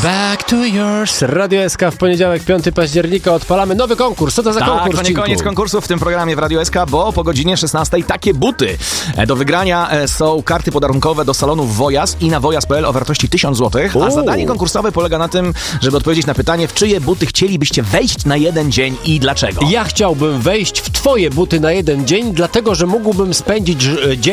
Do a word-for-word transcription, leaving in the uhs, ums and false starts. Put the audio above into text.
Back to yours. Radio S K w poniedziałek, piątego października odpalamy nowy konkurs. Co to za tak, konkurs? To nie Cinku? koniec konkursu w tym programie w Radio S K, bo po godzinie szesnastej takie buty. Do wygrania są karty podarunkowe do salonów Wojas i na wojas kropka p l o wartości tysiąc złotych, a zadanie konkursowe polega na tym, żeby odpowiedzieć na pytanie, w czyje buty chcielibyście wejść na jeden dzień i dlaczego. Ja chciałbym wejść w twoje buty na jeden dzień, dlatego że mógłbym spędzić dzień